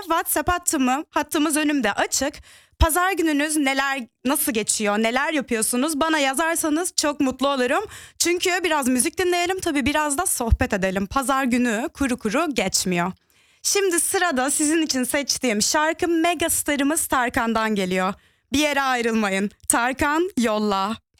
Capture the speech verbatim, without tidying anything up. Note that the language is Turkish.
WhatsApp hattımı, hattımız önümde açık. Pazar gününüz neler, nasıl geçiyor, neler yapıyorsunuz bana yazarsanız çok mutlu olurum. Çünkü biraz müzik dinleyelim, tabii biraz da sohbet edelim. Pazar günü kuru kuru geçmiyor. Şimdi sırada sizin için seçtiğim şarkı megastarımız Tarkan'dan geliyor. Bir yere ayrılmayın. Tarkan yolla.